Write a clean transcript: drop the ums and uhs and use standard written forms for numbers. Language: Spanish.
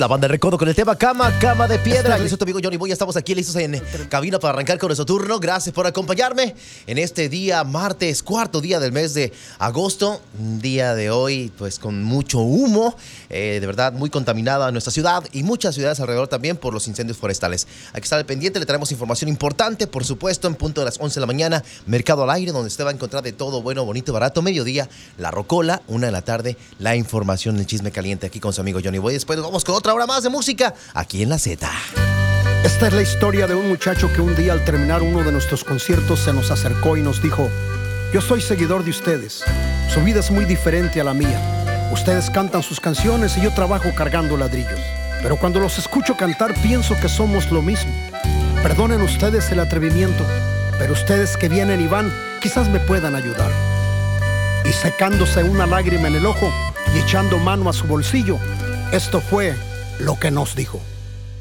la banda de Recodo con el tema Cama de Piedra. Yo soy tu amigo Johnny Boy, estamos aquí listos en cabina para arrancar con nuestro turno. Gracias por acompañarme en este día martes, cuarto día del mes de agosto. Un día de hoy pues con mucho humo, de verdad muy contaminada nuestra ciudad y muchas ciudades alrededor también por los incendios forestales. Hay que estar al pendiente, le traemos información importante, por supuesto, en punto de las 11 de la mañana, Mercado al Aire, donde usted va a encontrar de todo bueno, bonito, barato. Mediodía, La Rocola, 1 de la tarde, la información, el chisme caliente aquí con su amigo Johnny Boy. Después nos vamos con otra hora más de música aquí en La Z. Esta es la historia de un muchacho que un día al terminar uno de nuestros conciertos se nos acercó y nos dijo: yo soy seguidor de ustedes, su vida es muy diferente a la mía. Ustedes cantan sus canciones y yo trabajo cargando ladrillos, pero cuando los escucho cantar pienso que somos lo mismo. Perdonen ustedes el atrevimiento, pero ustedes que vienen y van quizás me puedan ayudar. Y secándose una lágrima en el ojo y echando mano a su bolsillo, esto fue lo que nos dijo.